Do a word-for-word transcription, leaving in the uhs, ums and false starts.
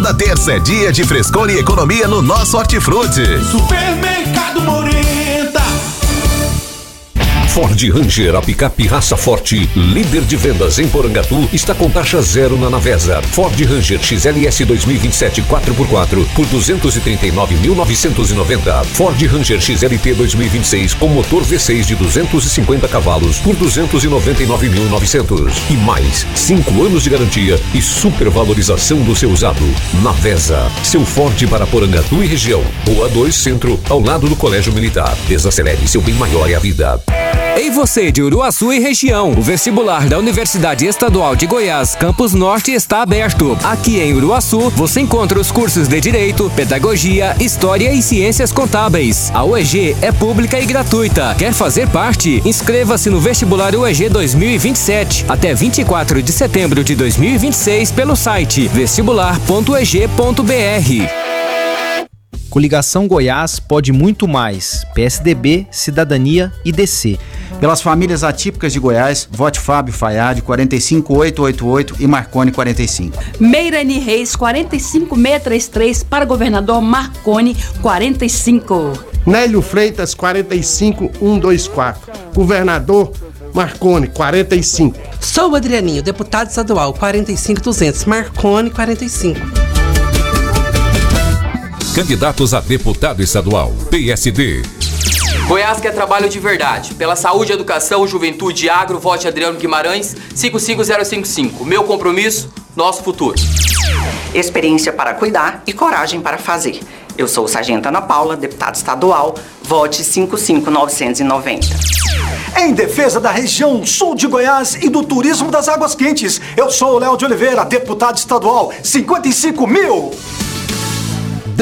Toda terça é dia de frescor e economia no nosso Hortifruti. Supermercado Morenta. Ford Ranger, a picape raça forte, líder de vendas em Porangatu, está com taxa zero na Navesa. Ford Ranger X L S dois mil e vinte e sete quatro por quatro por duzentos e trinta e nove mil novecentos e noventa. Ford Ranger X L T dois mil e vinte e seis com motor V seis de duzentos e cinquenta cavalos por duzentos e noventa e nove mil e novecentos. E mais cinco anos de garantia e supervalorização do seu usado. Navesa, seu Ford para Porangatu e região. Rua dois Centro, ao lado do Colégio Militar. Desacelere, seu bem maior é a vida. Ei você de Uruaçu e região, o vestibular da Universidade Estadual de Goiás, Campus Norte está aberto. Aqui em Uruaçu, você encontra os cursos de Direito, Pedagogia, História e Ciências Contábeis. A U E G é pública e gratuita. Quer fazer parte? Inscreva-se no vestibular U E G dois mil e vinte e sete até vinte e quatro de setembro de dois mil e vinte e seis pelo site vestibular ponto u e g ponto b r. Coligação Goiás pode muito mais. P S D B, Cidadania e D C. Pelas famílias atípicas de Goiás, vote Fábio Fayad, quarenta e cinco mil oitocentos e oitenta e oito e Marconi, quarenta e cinco. Meirani Reis, quarenta e cinco mil seiscentos e trinta e três para governador Marconi, quarenta e cinco. Nélio Freitas, quarenta e cinco mil cento e vinte e quatro. Governador Marconi, quarenta e cinco. Sou o Adrianinho, deputado estadual, quarenta e cinco mil duzentos. Marconi, quarenta e cinco. Candidatos a deputado estadual, P S D. Goiás quer trabalho de verdade. Pela saúde, educação, juventude e agro, vote Adriano Guimarães, cinco cinco zero cinco cinco. Meu compromisso, nosso futuro. Experiência para cuidar e coragem para fazer. Eu sou Sargento Ana Paula, deputada estadual, vote cinco cinco mil novecentos e noventa. Em defesa da região sul de Goiás e do turismo das águas quentes, eu sou o Léo de Oliveira, deputado estadual, cinquenta e cinco mil.